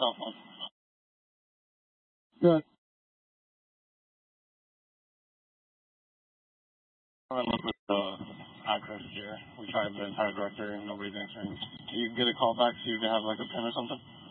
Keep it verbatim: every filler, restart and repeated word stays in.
cell phone. Good. I look with the address here. We tried the entire directory and nobody's answering. You get a call back so you can have like a pin or something?